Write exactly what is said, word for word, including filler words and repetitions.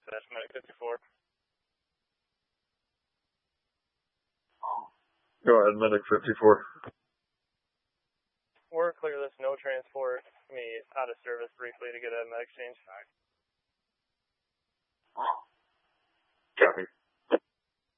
dispatch, medic fifty-four. Go ahead, medic fifty-four. We're clear this no transport. Me out of service briefly to get a med exchange. Copy.